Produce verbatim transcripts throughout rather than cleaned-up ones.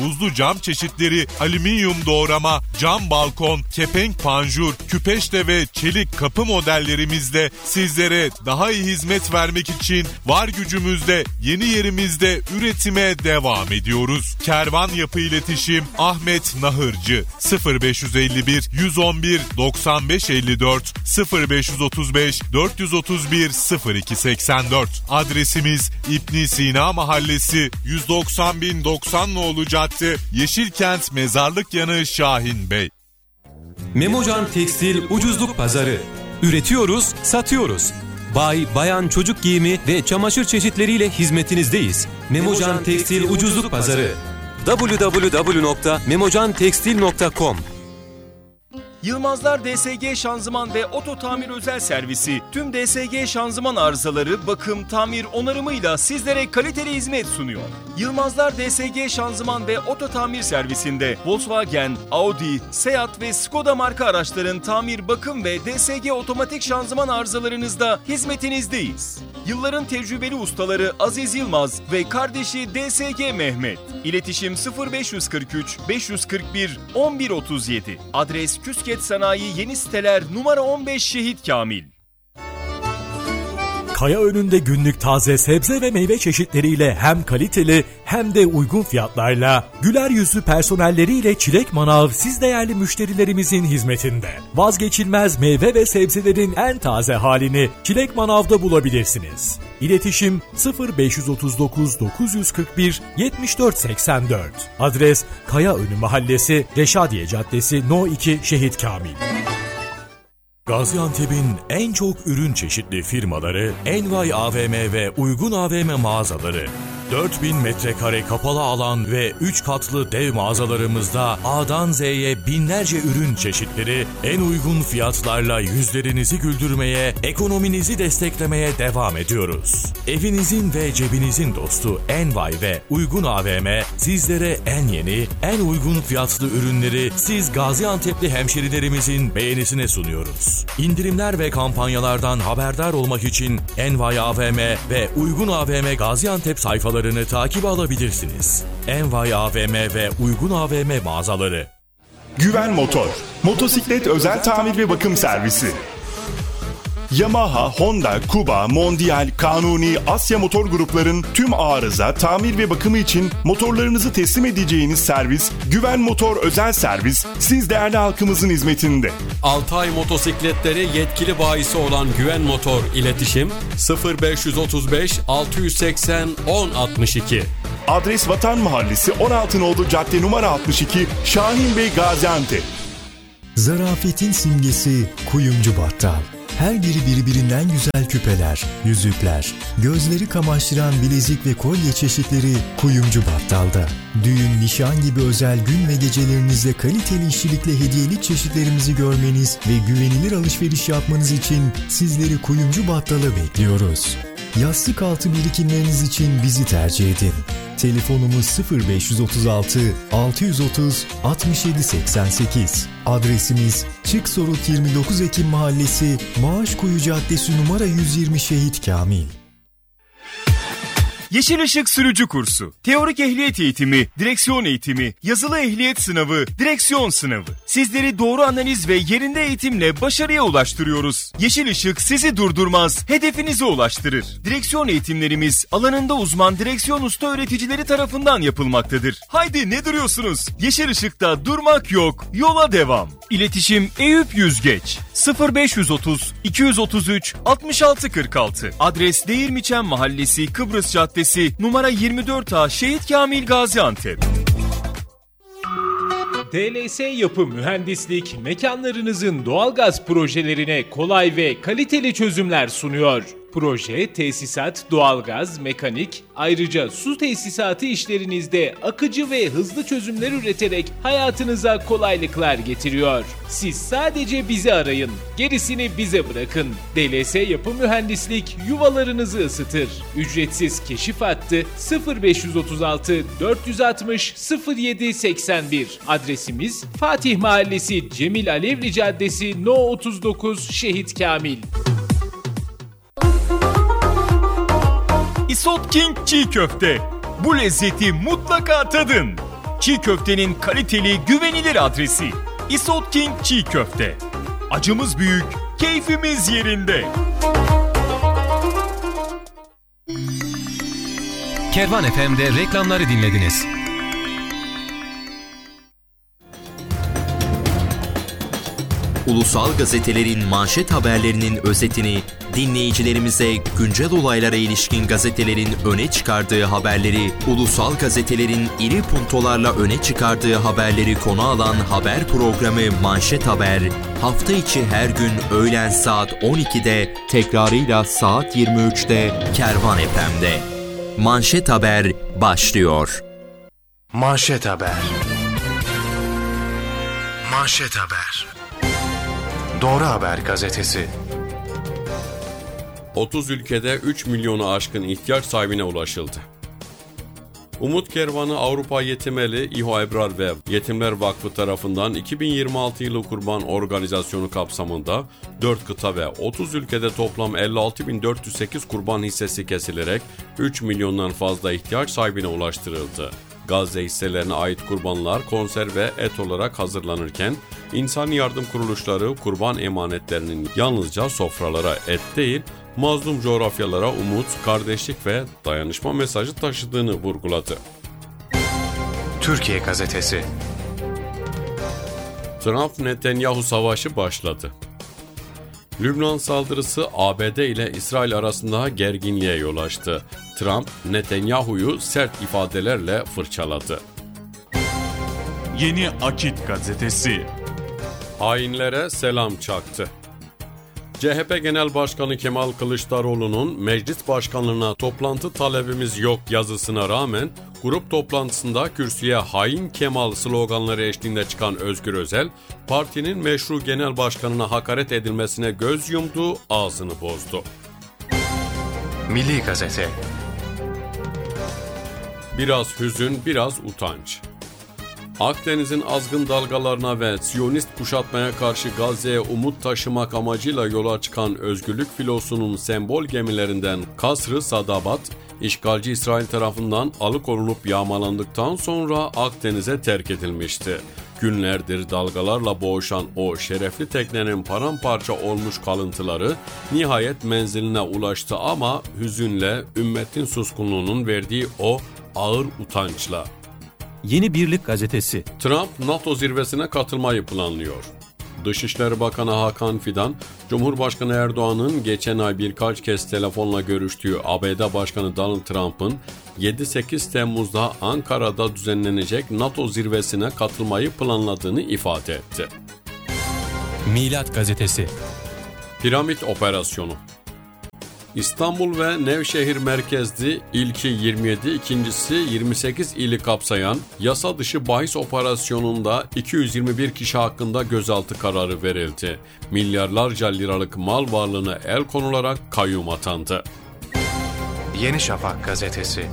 buzlu cam çeşitleri, alüminyum doğrama, cam balkon, kepenk panjur, küpeşte ve çelik kapı modellerimizle sizlere daha iyi hizmet vermek için var gücümüzle yeni yerimizde üretime devam ediyoruz. Kervan Yapı İletişim Ahmet Nahırcı sıfır beş elli bir yüz on bir doksan beş elli dört sıfır beş otuz beş dört yüz otuz bir sıfır iki seksen dört. Adresimiz İbn Sina Mahallesi yüz doksan bin doksan nolu Cadde, Yeşilkent Mezarlık Yanı, Şahin Bey. Memocan Tekstil Ucuzluk Pazarı. Üretiyoruz, satıyoruz. Bay, bayan, çocuk giyimi ve çamaşır çeşitleriyle hizmetinizdeyiz. Memocan Tekstil Ucuzluk Pazarı. double-u double-u double-u nokta memocan tekstil nokta com. Yılmazlar D S G Şanzıman ve Oto Tamir Özel Servisi tüm D S G şanzıman arızaları, bakım, tamir, onarımıyla sizlere kaliteli hizmet sunuyor. Yılmazlar D S G Şanzıman ve Oto Tamir Servisinde Volkswagen, Audi, Seat ve Skoda marka araçların tamir, bakım ve D S G otomatik şanzıman arızalarınızda hizmetinizdeyiz. Yılların tecrübeli ustaları Aziz Yılmaz ve kardeşi D S G Mehmet. İletişim sıfır beş kırk üç beş kırk bir on bir otuz yedi. Adres Küsket Sanayi Yeni Siteler numara on beş Şehit Kamil. Kaya önünde günlük taze sebze ve meyve çeşitleriyle hem kaliteli hem de uygun fiyatlarla güler yüzlü personelleriyle Çilek Manav siz değerli müşterilerimizin hizmetinde. Vazgeçilmez meyve ve sebzelerin en taze halini Çilek Manav'da bulabilirsiniz. İletişim sıfır beş otuz dokuz dokuz kırk bir yetmiş dört seksen dört. Adres Kayaönü Mahallesi, Reşadiye Caddesi, No iki Şehit Kamil. Gaziantep'in en çok ürün çeşitli firmaları, Envay A V M ve Uygun A V M mağazaları. dört bin metrekare kapalı alan ve üç katlı dev mağazalarımızda A'dan Z'ye binlerce ürün çeşitleri en uygun fiyatlarla yüzlerinizi güldürmeye, ekonominizi desteklemeye devam ediyoruz. Evinizin ve cebinizin dostu Envay ve Uygun A V M sizlere en yeni, en uygun fiyatlı ürünleri siz Gaziantep'li hemşerilerimizin beğenisine sunuyoruz. İndirimler ve kampanyalardan haberdar olmak için Envay A V M ve Uygun A V M Gaziantep sayfaları takip alabilirsiniz. Envay A V M ve Uygun A V M mağazaları. Güven Motor, motosiklet özel tamir ve bakım servisi. Yamaha, Honda, Kuba, Mondial, Kanuni, Asya Motor grupların tüm arıza, tamir ve bakımı için motorlarınızı teslim edeceğiniz servis, Güven Motor özel servis, siz değerli halkımızın hizmetinde. Altay motosikletleri yetkili bayisi olan Güven Motor iletişim sıfır beş otuz beş altı seksen on altmış iki. Adres Vatan Mahallesi on altı nolu Cadde numara altmış iki, Şahin Bey, Gaziantep. Zarafetin simgesi Kuyumcu Battal. Her biri birbirinden güzel küpeler, yüzükler, gözleri kamaştıran bilezik ve kolye çeşitleri Kuyumcu Battal'da. Düğün, nişan gibi özel gün ve gecelerinizde kaliteli işçilikle hediyelik çeşitlerimizi görmeniz ve güvenilir alışveriş yapmanız için sizleri Kuyumcu Battal'a bekliyoruz. Yastık altı birikimleriniz için bizi tercih edin. Telefonumuz sıfır beş otuz altı altı yüz otuz altmış yedi seksen sekiz. Adresimiz Çıksorut yirmi dokuz Ekim Mahallesi, Maaşkuyu Caddesi numara yüz yirmi Şehit Kamil. Yeşil Işık Sürücü Kursu, teorik ehliyet eğitimi, direksiyon eğitimi, yazılı ehliyet sınavı, direksiyon sınavı. Sizleri doğru analiz ve yerinde eğitimle başarıya ulaştırıyoruz. Yeşil Işık sizi durdurmaz, hedefinize ulaştırır. Direksiyon eğitimlerimiz alanında uzman direksiyon usta öğreticileri tarafından yapılmaktadır. Haydi ne duruyorsunuz? Yeşil Işık'ta durmak yok, yola devam. İletişim Eyüp Yüzgeç sıfır beş otuz iki otuz üç altmış altı kırk altı. Adres Değirmiçen Mahallesi, Kıbrıs Caddesi, numara yirmi dört A, Şehit Kamil, Gaziantep. D L S Yapı Mühendislik, mekanlarınızın doğalgaz projelerine kolay ve kaliteli çözümler sunuyor. Proje, tesisat, doğalgaz, mekanik, ayrıca su tesisatı işlerinizde akıcı ve hızlı çözümler üreterek hayatınıza kolaylıklar getiriyor. Siz sadece bizi arayın, gerisini bize bırakın. D L S Yapı Mühendislik yuvalarınızı ısıtır. Ücretsiz keşif hattı sıfır beş otuz altı dört altmış sıfır yedi seksen bir. Adresimiz Fatih Mahallesi, Cemil Alevli Caddesi, No otuz dokuz, Şehit Kamil. Isot King Çiğ Köfte. Bu lezzeti mutlaka tadın. Çiğ köftenin kaliteli, güvenilir adresi. Isot King Çiğ Köfte. Acımız büyük, keyfimiz yerinde. Kervan F M'de reklamları dinlediniz. Ulusal gazetelerin manşet haberlerinin özetini, dinleyicilerimize güncel olaylara ilişkin gazetelerin öne çıkardığı haberleri, ulusal gazetelerin iri puntolarla öne çıkardığı haberleri konu alan haber programı Manşet Haber, hafta içi her gün öğlen saat on ikide, tekrarıyla saat yirmi üçte Kervan F M'de. Manşet Haber başlıyor. Manşet Haber. Manşet Haber. Doğru Haber gazetesi. otuz ülkede üç milyonu aşkın ihtiyaç sahibine ulaşıldı. Umut Kervanı Avrupa Yetimeli İHO Ebrar ve Yetimler Vakfı tarafından iki bin yirmi altı yılı kurban organizasyonu kapsamında dört kıta ve otuz ülkede toplam elli altı bin dört yüz sekiz kurban hissesi kesilerek üç milyondan fazla ihtiyaç sahibine ulaştırıldı. Gazze hisselerine ait kurbanlar konserve ve et olarak hazırlanırken, insani yardım kuruluşları kurban emanetlerinin yalnızca sofralara et değil, mazlum coğrafyalara umut, kardeşlik ve dayanışma mesajı taşıdığını vurguladı. Türkiye gazetesi. Trump-Netanyahu savaşı başladı. Lübnan saldırısı A B D ile İsrail arasında gerginliğe yol açtı. Trump, Netanyahu'yu sert ifadelerle fırçaladı. Yeni Akit gazetesi. Hainlere selam çaktı. C H P Genel Başkanı Kemal Kılıçdaroğlu'nun meclis başkanlığına toplantı talebimiz yok yazısına rağmen grup toplantısında kürsüye hain Kemal sloganları eşliğinde çıkan Özgür Özel, partinin meşru genel başkanına hakaret edilmesine göz yumdu, ağzını bozdu. Milli Gazete. Biraz hüzün, biraz utanç. Akdeniz'in azgın dalgalarına ve Siyonist kuşatmaya karşı Gazze'ye umut taşımak amacıyla yola çıkan özgürlük filosunun sembol gemilerinden Kasr-ı Sadabat, işgalci İsrail tarafından alıkonulup yağmalandıktan sonra Akdeniz'e terk edilmişti. Günlerdir dalgalarla boğuşan o şerefli teknenin paramparça olmuş kalıntıları nihayet menziline ulaştı ama hüzünle, ümmetin suskunluğunun verdiği o ağır utançla. Yeni Birlik gazetesi. Trump, NATO zirvesine katılmayı planlıyor. Dışişleri Bakanı Hakan Fidan, Cumhurbaşkanı Erdoğan'ın geçen ay birkaç kez telefonla görüştüğü A B D Başkanı Donald Trump'ın yedi sekiz Temmuz'da Ankara'da düzenlenecek NATO zirvesine katılmayı planladığını ifade etti. Milat gazetesi. Piramit operasyonu. İstanbul ve Nevşehir merkezli ilki yirmi yedi, ikincisi yirmi sekiz ili kapsayan yasa dışı bahis operasyonunda iki yüz yirmi bir kişi hakkında gözaltı kararı verildi. Milyarlarca liralık mal varlığına el konularak kayyum atandı. Yeni Şafak gazetesi.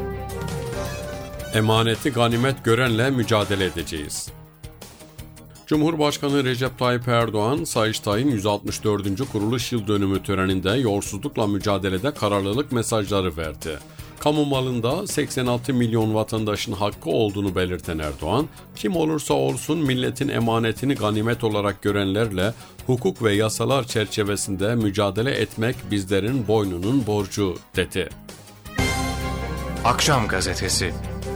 Emaneti ganimet görenle mücadele edeceğiz. Cumhurbaşkanı Recep Tayyip Erdoğan, Sayıştay'ın yüz altmış dördüncü kuruluş yıl dönümü töreninde yolsuzlukla mücadelede kararlılık mesajları verdi. Kamu malında seksen altı milyon vatandaşın hakkı olduğunu belirten Erdoğan, kim olursa olsun milletin emanetini ganimet olarak görenlerle hukuk ve yasalar çerçevesinde mücadele etmek bizlerin boynunun borcu dedi. Akşam gazetesi.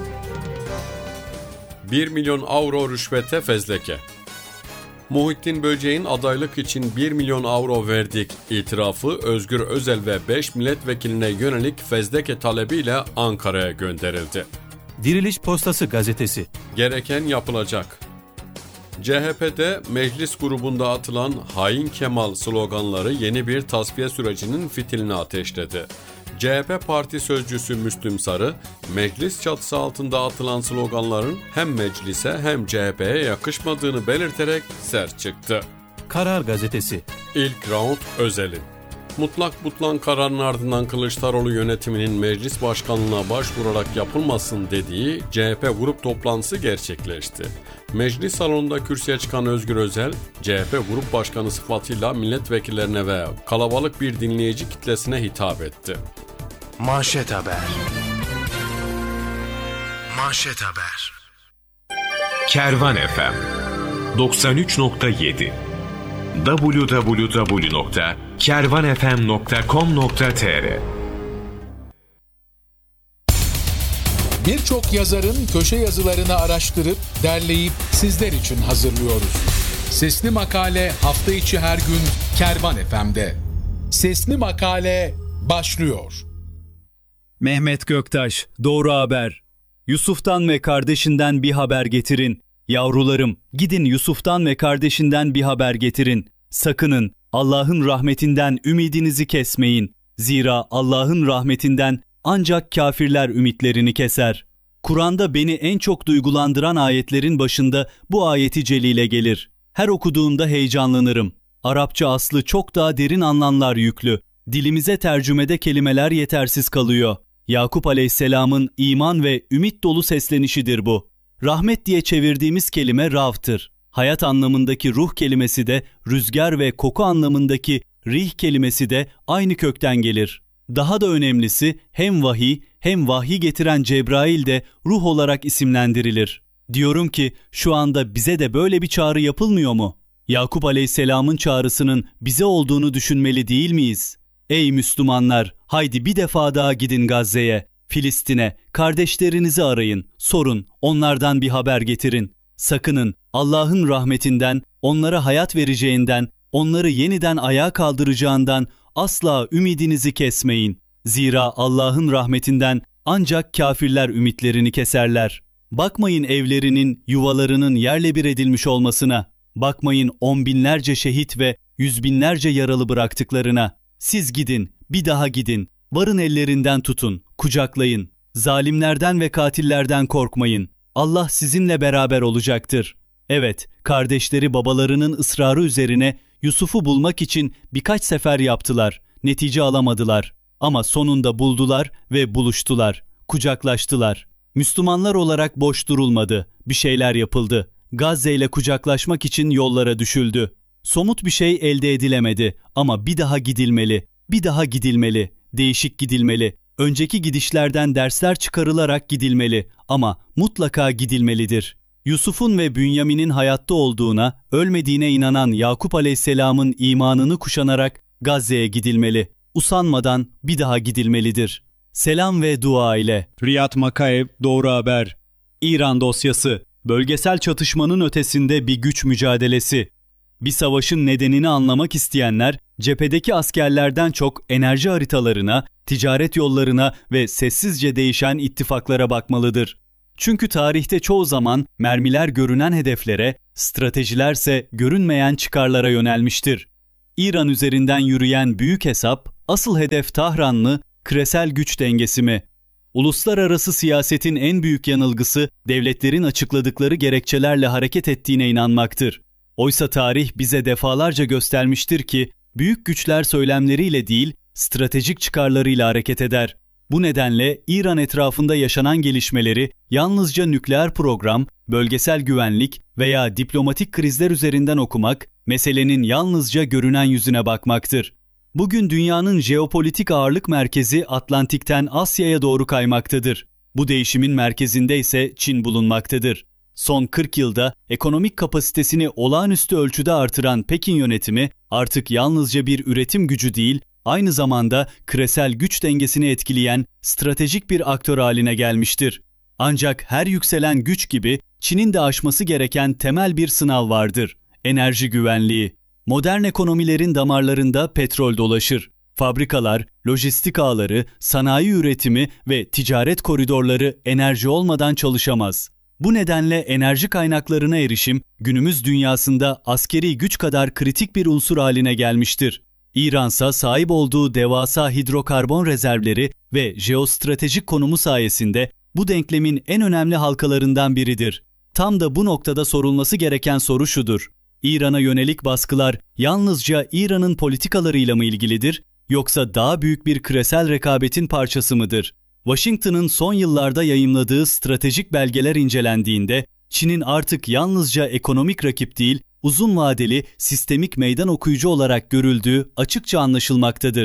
bir milyon avro rüşvete fezleke. Muhittin Böceğin adaylık için bir milyon avro verdik itirafı Özgür Özel ve beş milletvekiline yönelik fezleke talebiyle Ankara'ya gönderildi. Diriliş Postası gazetesi. Gereken yapılacak. C H P'de meclis grubunda atılan hain Kemal sloganları yeni bir tasfiye sürecinin fitilini ateşledi. C H P Parti Sözcüsü Müslüm Sarı, meclis çatısı altında atılan sloganların hem meclise hem C H P'ye yakışmadığını belirterek sert çıktı. Karar Gazetesi. İlk round Özel'in. Mutlak butlan kararın ardından Kılıçdaroğlu yönetiminin meclis başkanlığına başvurarak yapılmasın dediği C H P grup toplantısı gerçekleşti. Meclis salonunda kürsüye çıkan Özgür Özel, C H P grup başkanı sıfatıyla milletvekillerine ve kalabalık bir dinleyici kitlesine hitap etti. Manşet Haber. Manşet Haber. Kervan F M doksan üç nokta yedi double-u double-u double-u nokta kervan f m nokta com nokta t r Birçok yazarın köşe yazılarını araştırıp derleyip sizler için hazırlıyoruz. Sesli Makale hafta içi her gün Kervan F M'de. Sesli Makale başlıyor. Mehmet Göktaş, Doğru Haber. Yusuf'tan ve kardeşinden bir haber getirin. Yavrularım, gidin Yusuf'tan ve kardeşinden bir haber getirin. Sakının, Allah'ın rahmetinden ümidinizi kesmeyin. Zira Allah'ın rahmetinden ancak kafirler ümitlerini keser. Kur'an'da beni en çok duygulandıran ayetlerin başında bu ayeti celile gelir. Her okuduğumda heyecanlanırım. Arapça aslı çok daha derin anlamlar yüklü. Dilimize tercümede kelimeler yetersiz kalıyor. Yakup Aleyhisselam'ın iman ve ümit dolu seslenişidir bu. Rahmet diye çevirdiğimiz kelime rav'tır. Hayat anlamındaki ruh kelimesi de rüzgar ve koku anlamındaki rih kelimesi de aynı kökten gelir. Daha da önemlisi hem vahiy hem vahiy getiren Cebrail de ruh olarak isimlendirilir. Diyorum ki şu anda bize de böyle bir çağrı yapılmıyor mu? Yakup Aleyhisselam'ın çağrısının bize olduğunu düşünmeli değil miyiz? Ey Müslümanlar, haydi bir defa daha gidin Gazze'ye, Filistin'e, kardeşlerinizi arayın, sorun, onlardan bir haber getirin. Sakının, Allah'ın rahmetinden, onlara hayat vereceğinden, onları yeniden ayağa kaldıracağından asla ümidinizi kesmeyin. Zira Allah'ın rahmetinden ancak kafirler ümitlerini keserler. Bakmayın evlerinin, yuvalarının yerle bir edilmiş olmasına. Bakmayın on binlerce şehit ve yüz binlerce yaralı bıraktıklarına. Siz gidin, bir daha gidin. Varın ellerinden tutun, kucaklayın. Zalimlerden ve katillerden korkmayın. Allah sizinle beraber olacaktır. Evet, kardeşleri babalarının ısrarı üzerine Yusuf'u bulmak için birkaç sefer yaptılar. Netice alamadılar. Ama sonunda buldular ve buluştular. Kucaklaştılar. Müslümanlar olarak boş durulmadı. Bir şeyler yapıldı. Gazze ile kucaklaşmak için yollara düşüldü. Somut bir şey elde edilemedi ama bir daha gidilmeli. Bir daha gidilmeli. Değişik gidilmeli. Önceki gidişlerden dersler çıkarılarak gidilmeli ama mutlaka gidilmelidir. Yusuf'un ve Bünyamin'in hayatta olduğuna, ölmediğine inanan Yakup Aleyhisselam'ın imanını kuşanarak Gazze'ye gidilmeli. Usanmadan bir daha gidilmelidir. Selam ve dua ile. Riyad Makaev, Doğru Haber. İran dosyası. Bölgesel çatışmanın ötesinde bir güç mücadelesi. Bir savaşın nedenini anlamak isteyenler, cephedeki askerlerden çok enerji haritalarına, ticaret yollarına ve sessizce değişen ittifaklara bakmalıdır. Çünkü tarihte çoğu zaman mermiler görünen hedeflere, stratejilerse görünmeyen çıkarlara yönelmiştir. İran üzerinden yürüyen büyük hesap, asıl hedef Tahranlı, küresel güç dengesi mi? Uluslararası siyasetin en büyük yanılgısı, devletlerin açıkladıkları gerekçelerle hareket ettiğine inanmaktır. Oysa tarih bize defalarca göstermiştir ki, büyük güçler söylemleriyle değil, stratejik çıkarlarıyla hareket eder. Bu nedenle İran etrafında yaşanan gelişmeleri yalnızca nükleer program, bölgesel güvenlik veya diplomatik krizler üzerinden okumak, meselenin yalnızca görünen yüzüne bakmaktır. Bugün dünyanın jeopolitik ağırlık merkezi Atlantik'ten Asya'ya doğru kaymaktadır. Bu değişimin merkezinde ise Çin bulunmaktadır. Son kırk yılda ekonomik kapasitesini olağanüstü ölçüde artıran Pekin yönetimi artık yalnızca bir üretim gücü değil, aynı zamanda küresel güç dengesini etkileyen stratejik bir aktör haline gelmiştir. Ancak her yükselen güç gibi Çin'in de aşması gereken temel bir sınav vardır. Enerji güvenliği. Modern ekonomilerin damarlarında petrol dolaşır. Fabrikalar, lojistik ağları, sanayi üretimi ve ticaret koridorları enerji olmadan çalışamaz. Bu nedenle enerji kaynaklarına erişim günümüz dünyasında askeri güç kadar kritik bir unsur haline gelmiştir. İran'sa sahip olduğu devasa hidrokarbon rezervleri ve jeostratejik konumu sayesinde bu denklemin en önemli halkalarından biridir. Tam da bu noktada sorulması gereken soru şudur: İran'a yönelik baskılar yalnızca İran'ın politikalarıyla mı ilgilidir, yoksa daha büyük bir küresel rekabetin parçası mıdır? Washington'ın son yıllarda yayımladığı stratejik belgeler incelendiğinde, Çin'in artık yalnızca ekonomik rakip değil, uzun vadeli sistemik meydan okuyucu olarak görüldüğü açıkça anlaşılmaktadır.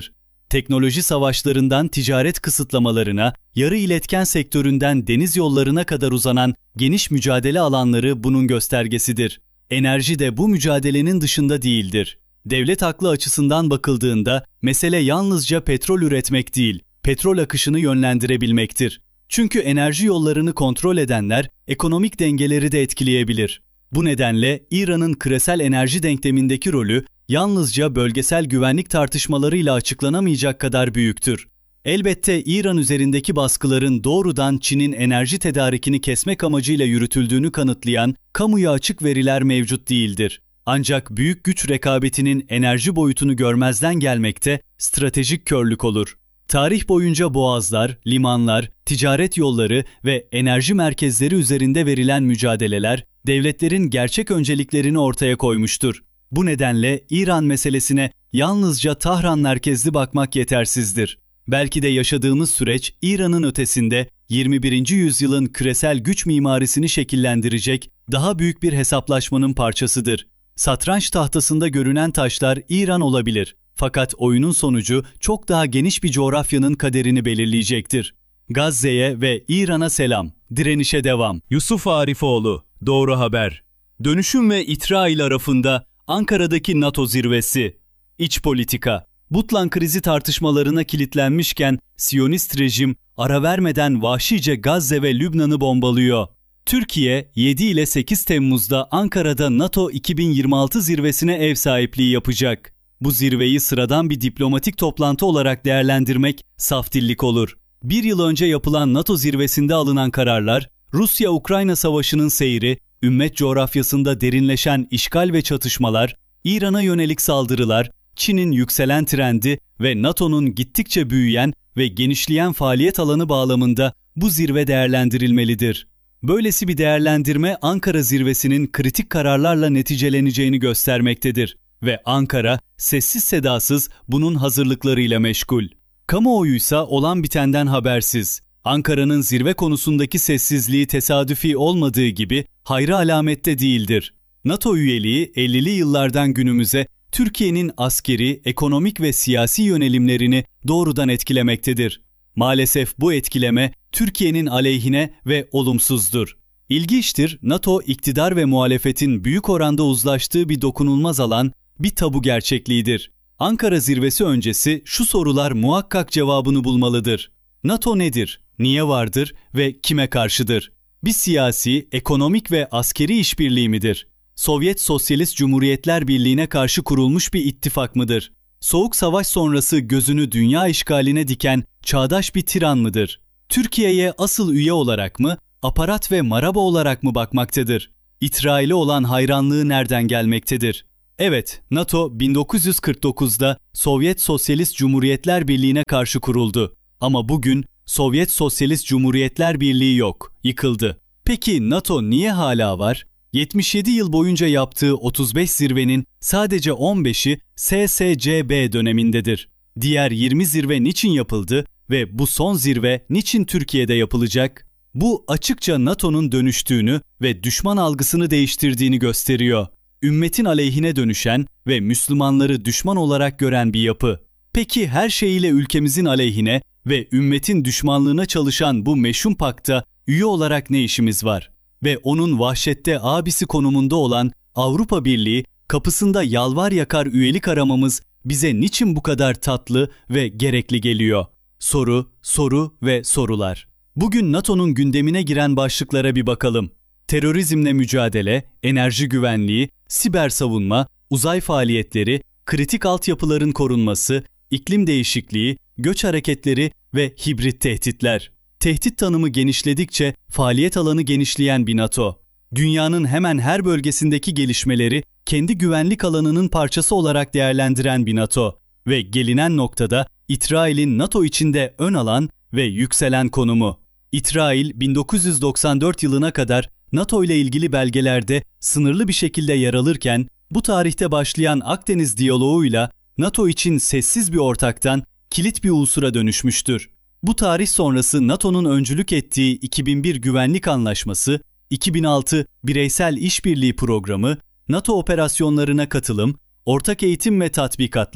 Teknoloji savaşlarından ticaret kısıtlamalarına, yarı iletken sektöründen deniz yollarına kadar uzanan geniş mücadele alanları bunun göstergesidir. Enerji de bu mücadelenin dışında değildir. Devlet aklı açısından bakıldığında mesele yalnızca petrol üretmek değil, petrol akışını yönlendirebilmektir. Çünkü enerji yollarını kontrol edenler ekonomik dengeleri de etkileyebilir. Bu nedenle İran'ın küresel enerji denklemindeki rolü yalnızca bölgesel güvenlik tartışmalarıyla açıklanamayacak kadar büyüktür. Elbette İran üzerindeki baskıların doğrudan Çin'in enerji tedarikini kesmek amacıyla yürütüldüğünü kanıtlayan kamuya açık veriler mevcut değildir. Ancak büyük güç rekabetinin enerji boyutunu görmezden gelmekte stratejik körlük olur. Tarih boyunca boğazlar, limanlar, ticaret yolları ve enerji merkezleri üzerinde verilen mücadeleler devletlerin gerçek önceliklerini ortaya koymuştur. Bu nedenle İran meselesine yalnızca Tahran merkezli bakmak yetersizdir. Belki de yaşadığımız süreç İran'ın ötesinde yirmi birinci yüzyılın küresel güç mimarisini şekillendirecek daha büyük bir hesaplaşmanın parçasıdır. Satranç tahtasında görünen taşlar İran olabilir. Fakat oyunun sonucu çok daha geniş bir coğrafyanın kaderini belirleyecektir. Gazze'ye ve İran'a selam, direnişe devam. Yusuf Arifoğlu, Doğru Haber. Dönüşüm ve İsrail arasında Ankara'daki NATO zirvesi. İç politika. Butlan krizi tartışmalarına kilitlenmişken Siyonist rejim ara vermeden vahşice Gazze ve Lübnan'ı bombalıyor. Türkiye yedi ile sekiz Temmuz'da Ankara'da NATO iki bin yirmi altı zirvesine ev sahipliği yapacak. Bu zirveyi sıradan bir diplomatik toplantı olarak değerlendirmek saf dillik olur. Bir yıl önce yapılan NATO zirvesinde alınan kararlar, Rusya-Ukrayna savaşının seyri, ümmet coğrafyasında derinleşen işgal ve çatışmalar, İran'a yönelik saldırılar, Çin'in yükselen trendi ve NATO'nun gittikçe büyüyen ve genişleyen faaliyet alanı bağlamında bu zirve değerlendirilmelidir. Böylesi bir değerlendirme Ankara zirvesinin kritik kararlarla neticeleneceğini göstermektedir ve Ankara sessiz sedasız bunun hazırlıklarıyla meşgul. Kamuoyuysa olan bitenden habersiz. Ankara'nın zirve konusundaki sessizliği tesadüfi olmadığı gibi hayra alamette değildir. NATO üyeliği ellili yıllardan günümüze Türkiye'nin askeri, ekonomik ve siyasi yönelimlerini doğrudan etkilemektedir. Maalesef bu etkileme Türkiye'nin aleyhine ve olumsuzdur. İlginçtir, NATO iktidar ve muhalefetin büyük oranda uzlaştığı bir dokunulmaz alan, bir tabu gerçekliğidir. Ankara zirvesi öncesi şu sorular muhakkak cevabını bulmalıdır. NATO nedir? Niye vardır ve kime karşıdır? Bir siyasi, ekonomik ve askeri işbirliği midir? Sovyet Sosyalist Cumhuriyetler Birliği'ne karşı kurulmuş bir ittifak mıdır? Soğuk Savaş sonrası gözünü dünya işgaline diken çağdaş bir tiran mıdır? Türkiye'ye asıl üye olarak mı, aparat ve maraba olarak mı bakmaktadır? İsrail'e olan hayranlığı nereden gelmektedir? Evet, NATO bin dokuz yüz kırk dokuzda Sovyet Sosyalist Cumhuriyetler Birliği'ne karşı kuruldu. Ama bugün Sovyet Sosyalist Cumhuriyetler Birliği yok, yıkıldı. Peki NATO niye hala var? yetmiş yedi yıl boyunca yaptığı otuz beş zirvenin sadece on beşi S S C B dönemindedir. Diğer yirmi zirve niçin yapıldı ve bu son zirve niçin Türkiye'de yapılacak? Bu açıkça NATO'nun dönüştüğünü ve düşman algısını değiştirdiğini gösteriyor. Ümmetin aleyhine dönüşen ve Müslümanları düşman olarak gören bir yapı. Peki her şeyiyle ülkemizin aleyhine ve ümmetin düşmanlığına çalışan bu meşhum pakta üye olarak ne işimiz var? Ve onun vahşette abisi konumunda olan Avrupa Birliği kapısında yalvar yakar üyelik aramamız bize niçin bu kadar tatlı ve gerekli geliyor? Soru, soru ve sorular. Bugün NATO'nun gündemine giren başlıklara bir bakalım. Terörizmle mücadele, enerji güvenliği, siber savunma, uzay faaliyetleri, kritik altyapıların korunması, iklim değişikliği, göç hareketleri ve hibrit tehditler. Tehdit tanımı genişledikçe faaliyet alanı genişleyen bir NATO. Dünyanın hemen her bölgesindeki gelişmeleri kendi güvenlik alanının parçası olarak değerlendiren bir NATO ve gelinen noktada İsrail'in NATO içinde ön alan ve yükselen konumu. İsrail bin dokuz yüz doksan dört yılına kadar NATO ile ilgili belgelerde sınırlı bir şekilde yer alırken bu tarihte başlayan Akdeniz diyaloğuyla NATO için sessiz bir ortaktan kilit bir unsura dönüşmüştür. Bu tarih sonrası NATO'nun öncülük ettiği iki bin bir Güvenlik Anlaşması, iki bin altı Bireysel İşbirliği Programı, NATO operasyonlarına katılım, ortak eğitim ve tatbikatlar,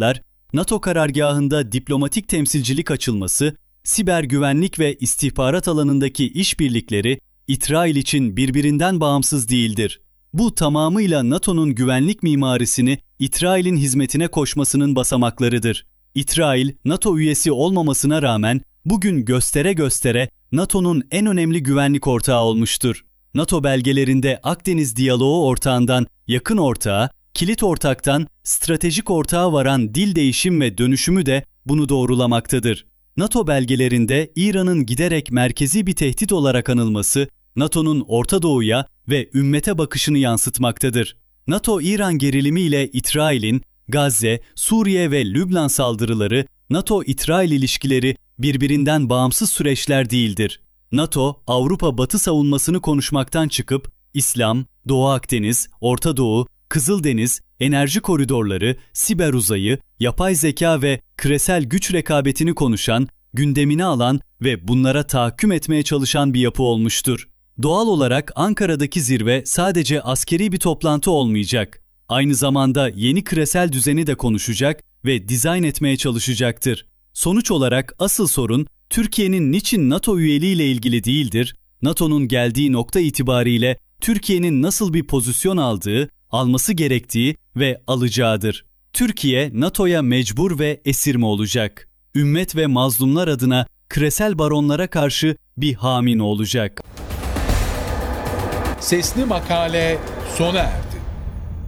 NATO karargahında diplomatik temsilcilik açılması, siber güvenlik ve istihbarat alanındaki işbirlikleri İsrail için birbirinden bağımsız değildir. Bu tamamıyla NATO'nun güvenlik mimarisini İsrail'in hizmetine koşmasının basamaklarıdır. İsrail, NATO üyesi olmamasına rağmen bugün göstere göstere NATO'nun en önemli güvenlik ortağı olmuştur. NATO belgelerinde Akdeniz diyaloğu ortağından yakın ortağa, kilit ortaktan stratejik ortağa varan dil değişim ve dönüşümü de bunu doğrulamaktadır. NATO belgelerinde İran'ın giderek merkezi bir tehdit olarak anılması, NATO'nun Orta Doğu'ya ve ümmete bakışını yansıtmaktadır. NATO-İran gerilimi ile İsrail'in Gazze, Suriye ve Lübnan saldırıları, NATO-İsrail ilişkileri birbirinden bağımsız süreçler değildir. NATO, Avrupa-Batı savunmasını konuşmaktan çıkıp, İslam, Doğu Akdeniz, Orta Doğu, Kızıldeniz, enerji koridorları, siber uzayı, yapay zeka ve küresel güç rekabetini konuşan, gündemine alan ve bunlara tahakküm etmeye çalışan bir yapı olmuştur. Doğal olarak Ankara'daki zirve sadece askeri bir toplantı olmayacak. Aynı zamanda yeni küresel düzeni de konuşacak ve dizayn etmeye çalışacaktır. Sonuç olarak asıl sorun Türkiye'nin niçin NATO üyeliğiyle ilgili değildir, NATO'nun geldiği nokta itibariyle Türkiye'nin nasıl bir pozisyon aldığı, alması gerektiği ve alacağıdır. Türkiye NATO'ya mecbur ve esir mi olacak? Ümmet ve mazlumlar adına küresel baronlara karşı bir hamin olacak. Sesli Makale sona erdi.